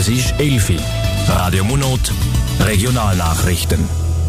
Es ist 11 Uhr. Radio Monot, Regionalnachrichten.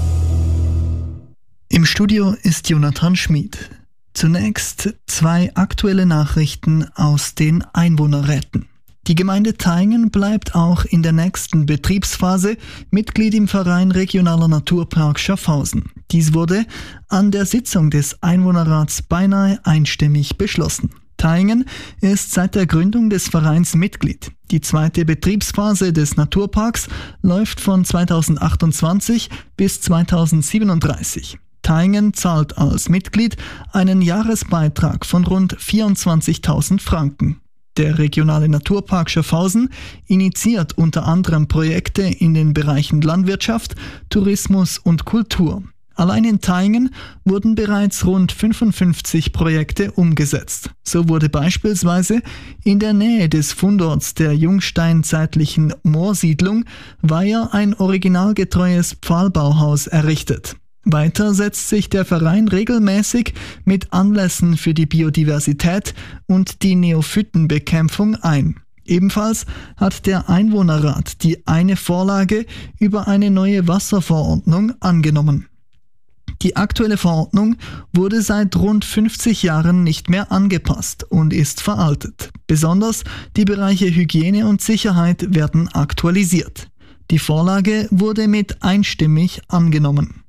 Im Studio ist Jonathan Schmid. Zunächst 2 aktuelle Nachrichten aus den Einwohnerräten. Die Gemeinde Thayngen bleibt auch in der nächsten Betriebsphase Mitglied im Verein Regionaler Naturpark Schaffhausen. Dies wurde an der Sitzung des Einwohnerrats beinahe einstimmig beschlossen. Thayngen ist seit der Gründung des Vereins Mitglied. Die 2. Betriebsphase des Naturparks läuft von 2028 bis 2037. Thayngen zahlt als Mitglied einen Jahresbeitrag von rund 24.000 Franken. Der regionale Naturpark Schaffhausen initiiert unter anderem Projekte in den Bereichen Landwirtschaft, Tourismus und Kultur. Allein in Thayngen wurden bereits rund 55 Projekte umgesetzt. So wurde beispielsweise in der Nähe des Fundorts der jungsteinzeitlichen Moorsiedlung Weiher ein originalgetreues Pfahlbauhaus errichtet. Weiter setzt sich der Verein regelmäßig mit Anlässen für die Biodiversität und die Neophytenbekämpfung ein. Ebenfalls hat der Einwohnerrat die eine Vorlage über eine neue Wasserverordnung angenommen. Die aktuelle Verordnung wurde seit rund 50 Jahren nicht mehr angepasst und ist veraltet. Besonders die Bereiche Hygiene und Sicherheit werden aktualisiert. Die Vorlage wurde mit einstimmig angenommen.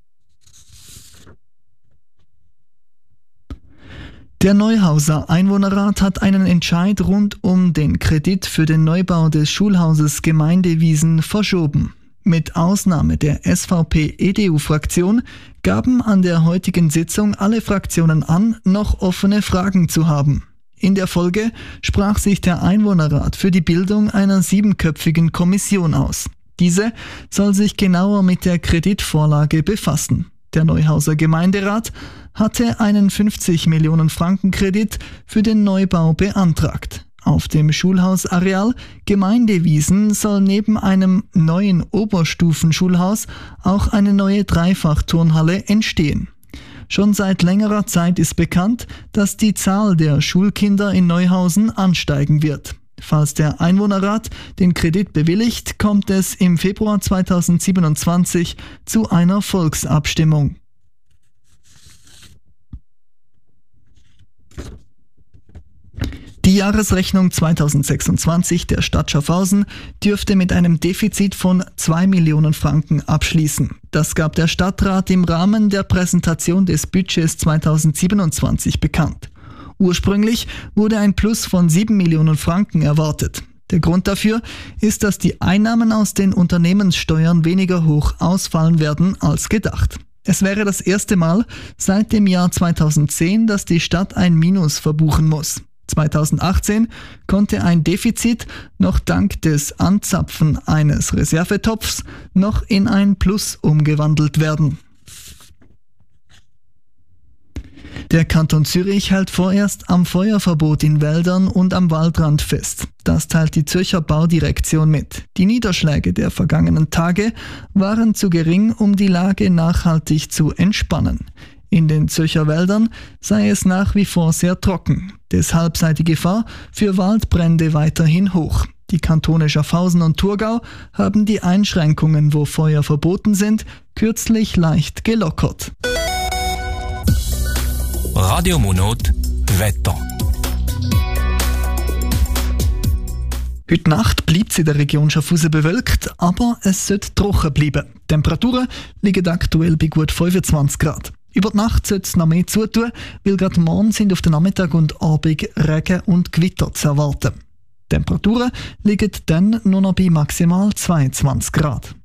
Der Neuhauser Einwohnerrat hat einen Entscheid rund um den Kredit für den Neubau des Schulhauses Gemeindewiesen verschoben. Mit Ausnahme der SVP-EDU-Fraktion gaben an der heutigen Sitzung alle Fraktionen an, noch offene Fragen zu haben. In der Folge sprach sich der Einwohnerrat für die Bildung einer 7-köpfigen Kommission aus. Diese soll sich genauer mit der Kreditvorlage befassen. Der Neuhauser Gemeinderat hatte einen 50 Millionen Franken Kredit für den Neubau beantragt. Auf dem Schulhausareal Gemeindewiesen soll neben einem neuen Oberstufenschulhaus auch eine neue Dreifachturnhalle entstehen. Schon seit längerer Zeit ist bekannt, dass die Zahl der Schulkinder in Neuhausen ansteigen wird. Falls der Einwohnerrat den Kredit bewilligt, kommt es im Februar 2027 zu einer Volksabstimmung. Die Jahresrechnung 2026 der Stadt Schaffhausen dürfte mit einem Defizit von 2 Millionen Franken abschließen. Das gab der Stadtrat im Rahmen der Präsentation des Budgets 2027 bekannt. Ursprünglich wurde ein Plus von 7 Millionen Franken erwartet. Der Grund dafür ist, dass die Einnahmen aus den Unternehmenssteuern weniger hoch ausfallen werden als gedacht. Es wäre das erste Mal seit dem Jahr 2010, dass die Stadt ein Minus verbuchen muss. 2018 konnte ein Defizit noch dank des Anzapfen eines Reservetopfs noch in ein Plus umgewandelt werden. Der Kanton Zürich hält vorerst am Feuerverbot in Wäldern und am Waldrand fest. Das teilt die Zürcher Baudirektion mit. Die Niederschläge der vergangenen Tage waren zu gering, um die Lage nachhaltig zu entspannen. In den Zürcher Wäldern sei es nach wie vor sehr trocken. Deshalb sei die Gefahr für Waldbrände weiterhin hoch. Die Kantone Schaffhausen und Thurgau haben die Einschränkungen, wo Feuer verboten sind, kürzlich leicht gelockert. Radio Monot, Wetter. Heute Nacht bleibt es in der Region Schaffhausen bewölkt, aber es sollte trocken bleiben. Die Temperaturen liegen aktuell bei gut 25 Grad. Über die Nacht sollte es noch mehr zutun, weil gerade morgen sind auf den Nachmittag und Abend Regen und Gewitter zu erwarten. Die Temperaturen liegen dann nur noch bei maximal 22 Grad.